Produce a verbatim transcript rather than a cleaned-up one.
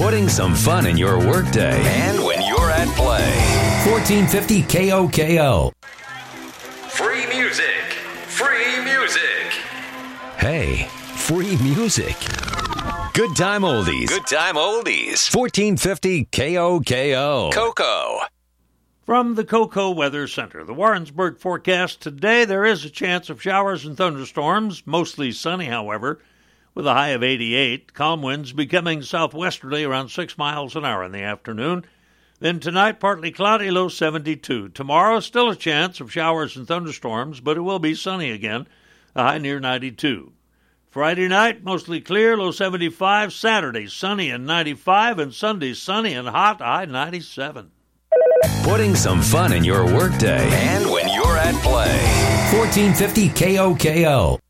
Putting some fun in your workday and when you're at play. fourteen fifty K O K O. Free music. Free music. Hey, free music. Good time oldies. Good time oldies. fourteen fifty K O K O. Cocoa. From the Cocoa Weather Center, the Warrensburg forecast today, there is a chance of showers and thunderstorms, mostly sunny, however, with a high of eighty-eight. Calm winds becoming southwesterly around six miles an hour in the afternoon. Then tonight, partly cloudy, low seventy-two. Tomorrow, still a chance of showers and thunderstorms, but it will be sunny again, a high near ninety-two. Friday night, mostly clear, low seventy-five. Saturday, sunny and ninety-five, and Sunday, sunny and hot, high ninety-seven. Putting some fun in your workday and when you're at play. fourteen fifty K O K O.